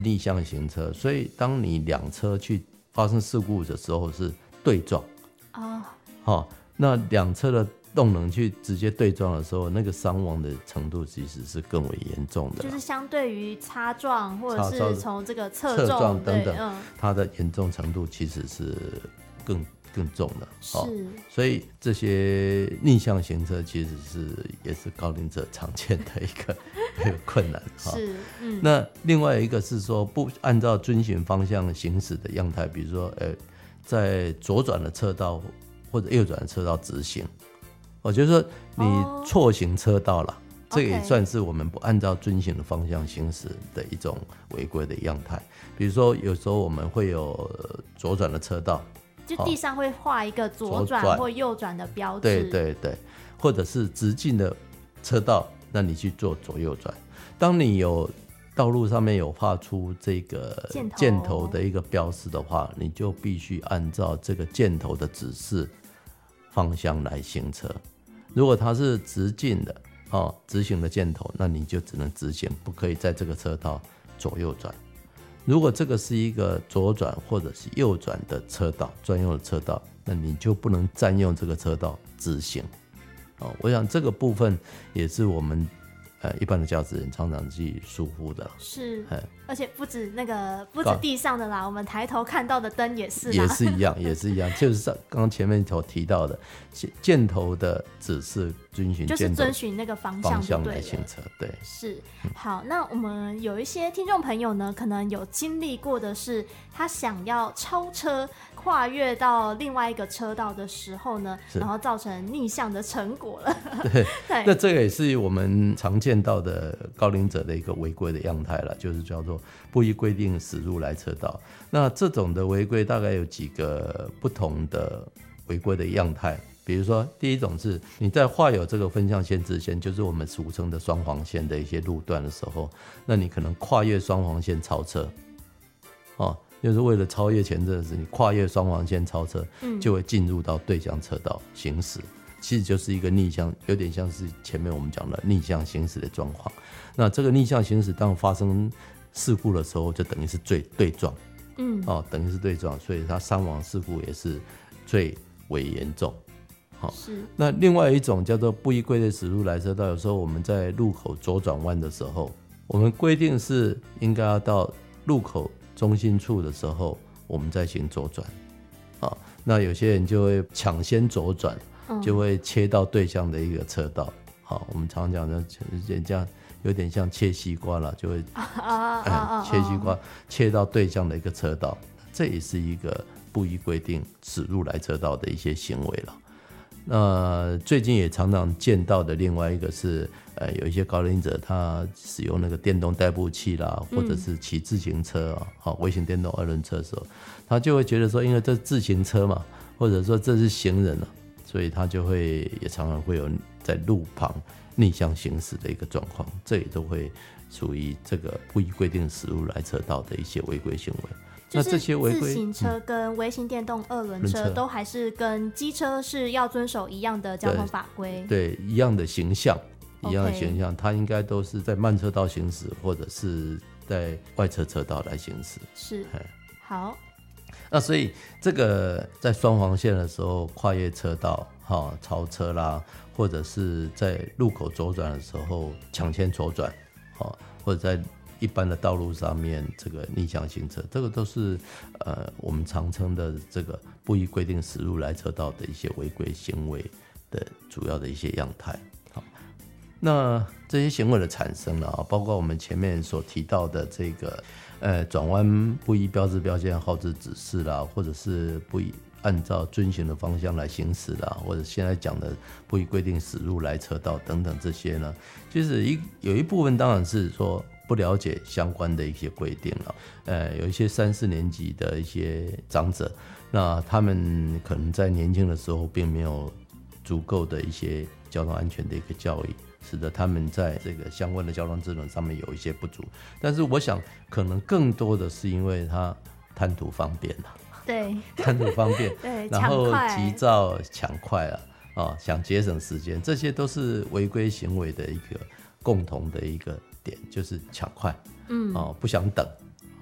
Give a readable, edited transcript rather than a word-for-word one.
逆向行车，所以当你两车去发生事故的时候是对撞那两车的动能去直接对撞的时候，那个伤亡的程度其实是更为严重的， 就是相对于擦撞或者是从这个侧撞等等，它的严重程度其实是更重的。所以这些逆向行车其实也是高龄者常见的一个困难。那另外一个是说不按照遵循方向行驶的样态，比如说在左转的车道或者右转的车道直行，就是说你错行车道了，这个也算是我们不按照遵循的方向行驶的一种违规的样态。比如说有时候我们会有左转的车道， 就地上会画一个左转或右转的标志， 对，或者是直进的车道，那你去做左右转。当你有道路上面有画出这个箭头的一个标示的话，你就必须按照这个箭头的指示方向来行车。如果它是直进的直行的箭头，那你就只能直行，不可以在这个车道左右转。如果这个是一个左转或者是右转的车道，专用的车道，那你就不能占用这个车道直行。我想这个部分也是我们一般的驾驶人常常去疏忽的。 是，而且不止地上的啦，我们抬头看到的灯也是啦， 也是一样，就是刚刚前面所提到的箭头的指示遵循， 就是遵循那个方向来行车。对， 是。好，那我们有一些听众朋友呢，可能有经历过的是，他想要超车跨越到另外一个车道的时候呢，然后造成逆向的成果了。 对，那这个也是我们常见到的高龄者的一个违规的样态了，就是叫做不依规定驶入来车道。那这种的违规大概有几个不同的违规的样态，比如说第一种是你在画有这个分向限制线，就是我们俗称的双黄线的一些路段的时候，那你可能跨越双黄线超车，就是为了超越前阵子你跨越双黄线超车，就会进入到对向车道行驶，其实就是一个逆向，有点像是前面我们讲的逆向行驶的状况。那这个逆向行驶当发生事故的时候，就等于是对撞，等于是对撞，所以它伤亡事故也是最为严重。那另外一种叫做不依规定驶入来车道，有时候我们在路口左转弯的时候，我们规定是应该要到路口中心处的时候，我们再行左转。那有些人就会抢先左转，就会切到对向的一个车道。我们常讲的这样有点像切西瓜了，就会切西瓜切到对向的一个车道，这也是一个不依规定驶入来车道的一些行为了。那最近也常常见到的另外一个是有一些高龄者他使用那个电动代步器啦，或者是骑自行车微型电动二轮车的时候，他就会觉得说因为这是自行车嘛，或者说这是行人所以他就会也常常会有在路旁逆向行驶的一个状况，这也都会属于这个不依规定驶入来车道的一些违规行为。 那这些违规，自行车跟微型电动二轮车都还是跟机车是要遵守一样的交通法规， 对，一样的形象，一样的形象，它应该都是在慢车道行驶，或者是在外侧车道来行驶。 是，好。 那所以这个在双黄线的时候跨越车道超车啦，或者是在路口左转的时候抢先左转，或者在一般的道路上面这个逆向行车，这个都是我们常称的这个不依规定驶入来车道的一些违规行为的主要的一些样态。那这些行为的产生包括我们前面所提到的这个转弯不依标志标线号志指示啦，或者是不依按照遵循的方向来行驶啦，或者现在讲的不依规定驶入来车道等等，这些呢，其实有一部分当然是说不了解相关的一些规定有一些3、4年级的一些长者，那他们可能在年轻的时候并没有足够的一些交通安全的一个教育，使得他们在这个相关的交通智能上面有一些不足。但是我想可能更多的是因为他贪图方便对， 贪图方便对， 然后急躁抢快想节省时间，这些都是违规行为的一个共同的一个点，就是抢快不想等